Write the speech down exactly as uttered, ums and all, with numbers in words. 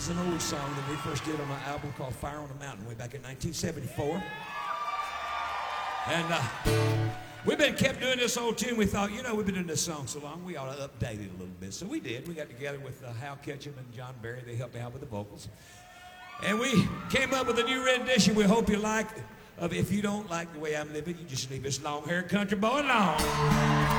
is an old song that we first did on an album called Fire on the Mountain way back in nineteen seventy-four. And uh, we've been kept doing this old tune. We thought, you know, we've been doing this song so long, we ought to update it a little bit. So we did. We got together with uh, Hal Ketchum and John Barry. They helped me out with the vocals. And we came up with a new rendition we hope you like of If You Don't Like the Way I'm Living, You Just Leave This Long-Haired Country Boy Alone.